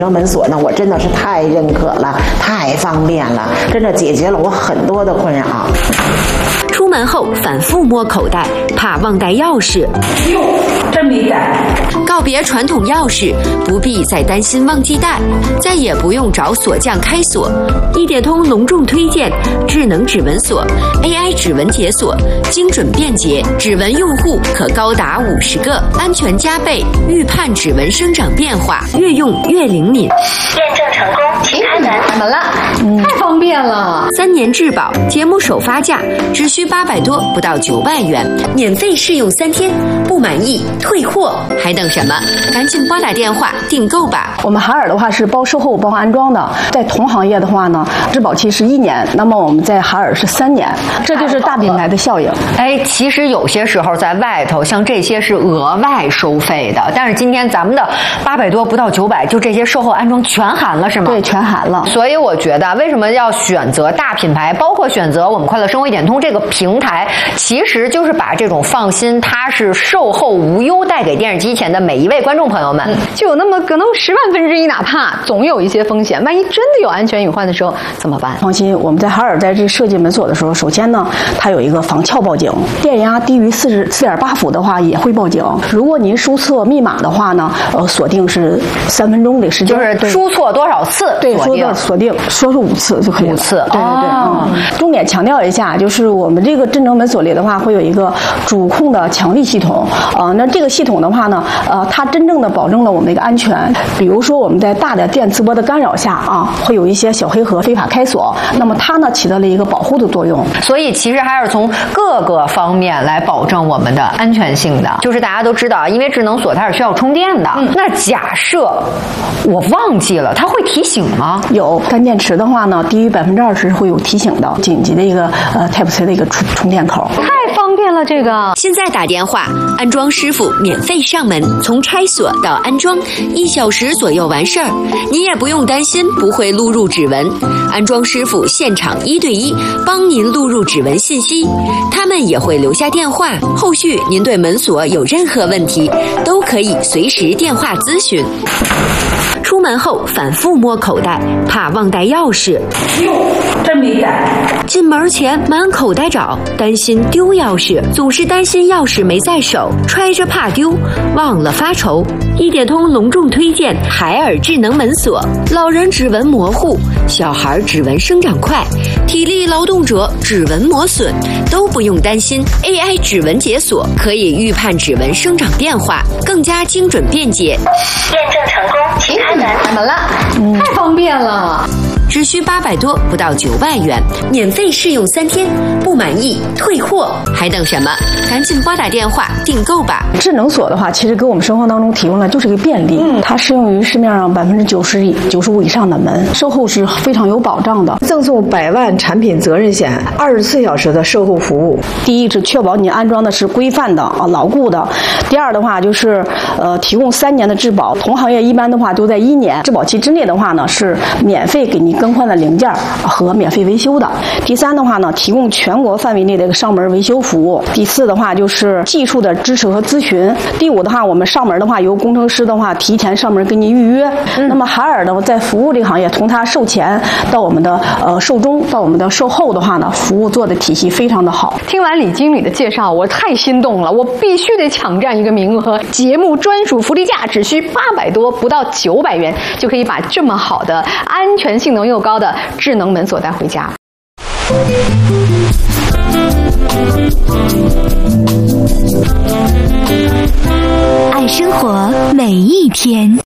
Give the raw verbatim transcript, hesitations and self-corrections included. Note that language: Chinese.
门锁呢，我真的是太认可了，太方便了，真的解决了我很多的困扰。 出门后反复摸口袋，怕忘带钥匙。 哟，真没带。 告别传统钥匙，不必再担心忘记带，再也不用找锁匠开锁。一点通隆重推荐智能指纹锁 A I 指纹解锁，精准便捷，指纹用户可高达五十个，安全加倍，预判指纹生长变化，越用越灵敏。 验证成功，其他门怎么了？嗯，太方便了。 三年质保，节目首发价只需八百多，不到九百元，免费试用三天，不满意退货，还等什么？赶紧拨打电话订购吧。 我们海尔的话是包售后包安装的，在同行业的话呢，质保期是一年，那么我们在海尔是三年，这就是大品牌的效应。 哎，其实有些时候在外头，像这些是额外收费的，但是今天咱们的八百多不到九百，就这些售后安装全含了，是吗？ 对，全含了。 所以我觉得，为什么要选择大品牌，包括选择我们快乐生活一点通这个平台，其实就是把这种放心、踏实、售后无忧带给电视机前的每一位观众朋友们。 嗯、就有那么可能十万分之一，哪怕总有一些风险，万一真的有安全隐患的时候怎么办？放心，我们在海尔在这设计门锁的时候，首先呢，它有一个防撬报警，电压低于四十四点八伏的话也会报警。如果您输错密码的话呢，呃，锁定是三分钟的时间， 就是输错多少次对，锁定锁定，说是五次就可以了。 五次， 对对对。 哦、 嗯，重点强调一下，就是我们这个智能门锁里的话，会有一个主控的强力系统。呃，那这个系统的话呢，呃，它真正的保证了我们的一个安全。比如说我们在大的电磁波的干扰下啊，会有一些小黑盒非法开锁，那么它呢起到了一个保护的作用。 所以其实还是从各个方面来保证我们的安全性的。就是大家都知道，因为智能锁它是需要充电的。嗯、那假设我忘记了，它会提醒吗？ 有干电池的话呢，低于百分之二十会有提醒的，紧急的一个呃 Type C 的一个充充电口。 太方便了，这个。 现在打电话，安装师傅免费上门，从拆锁到安装，一小时左右完事儿。你也不用担心不会录入指纹，安装师傅现场一对一帮您录入指纹信息，他们也会留下电话，后续您对门锁有任何问题，都可以随时电话咨询。出门后反复摸口袋，怕忘带钥匙。 哟，真没带。 进门前满口袋找，担心丢钥匙，总是担心钥匙没在手，揣着怕丢，忘了发愁。一点通隆重推荐海尔智能门锁，老人指纹模糊，小孩指纹生长快，体力劳动者指纹磨损都不用担心。A I 指纹解锁可以预判指纹生长变化，更加精准便捷。 验证成功，其他门怎么了？嗯，太方便了。 只需八百多，不到九百元，免费试用三天，不满意退货，还等什么？赶紧拨打电话订购吧。 智能锁的话，其实给我们生活当中提供的就是一个便利，嗯，它适用于市面上百分之九十九十五以上的门，售后是非常有保障的， 赠送百万产品责任险，二十四小时的售后服务。 第一是确保你安装的是规范的啊牢固的，第二的话就是呃提供三年的质保，同行业一般的话都在一年质保期之内的话呢是免费给你更换的零件和免费维修的。第三的话呢，提供全国范围内的一个上门维修服务。第四的话就是技术的支持和咨询。第五的话，我们上门的话由工程师的话提前上门给你预约。嗯、那么海尔呢，在服务这个行业，从它售前到我们的呃售中到我们的售后的话呢，服务做的体系非常的好。 听完李经理的介绍，我太心动了，我必须得抢占一个名额。节目专属福利价只需八百多，不到九百元就可以把这么好的安全性能又高的智能门锁带回家。 爱生活每一天。